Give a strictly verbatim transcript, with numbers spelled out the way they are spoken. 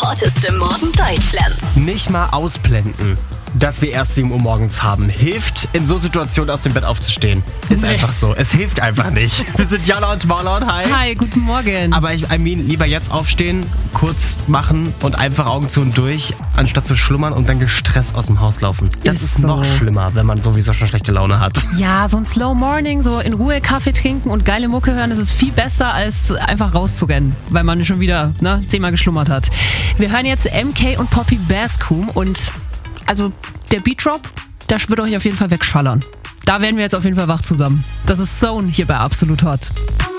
hotteste Morgen Deutschlands. Nicht mal ausblenden, dass wir erst sieben Uhr morgens haben. Hilft, in so Situationen aus dem Bett aufzustehen. Ist Nee. einfach so. Es hilft einfach nicht. Wir sind Jana und Marlon. Hi. Hi, guten Morgen. Aber ich I mean, lieber jetzt aufstehen, kurz machen und einfach Augen zu und durch, anstatt zu schlummern und dann gestresst aus dem Haus laufen. Das Ist ist, so. noch schlimmer, wenn man sowieso schon schlechte Laune hat. Ja, so ein Slow Morning, so in Ruhe Kaffee trinken und geile Mucke hören, das ist viel besser, als einfach rauszurennen, weil man schon wieder ne, zehnmal geschlummert hat. Wir hören jetzt M K und Poppy Bascom und also der Beat Drop, das wird euch auf jeden Fall wegschallern. Da werden wir jetzt auf jeden Fall wach zusammen. Das ist Zone hier bei Absolut Hot.